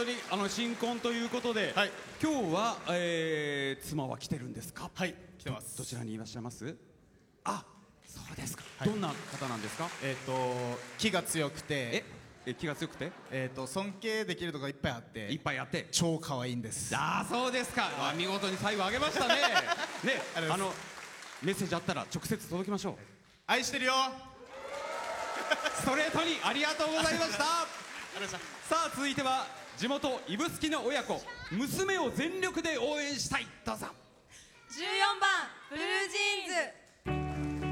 当に新婚ということで、 はい、 今日は、妻は来てるんですか？ はい、来てます。 どちらにいらっしゃいます？あ、そうですか、 はい、 どんな方なんですか？ 気が強くて、 気が強くて、 尊敬できるとこがいっぱいあって、 いっぱいあって、 超可愛いんです。 ああ、そうですか。見事に最後あげましたね。ね、メッセージあったら直接届きましょう。 愛してるよ。 ストレートにありがとうございました。さあ、続いては地元指宿の親子、娘を全力で応援したい。どうぞ。 14番ブルージーンズ。